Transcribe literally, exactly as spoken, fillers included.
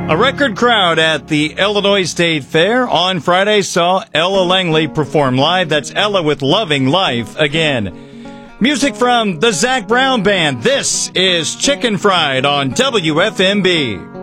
A record crowd at the Illinois State Fair on Friday saw Ella Langley perform live. That's Ella with Loving Life Again. Music from the Zac Brown Band. This is Chicken Fried on W F M B.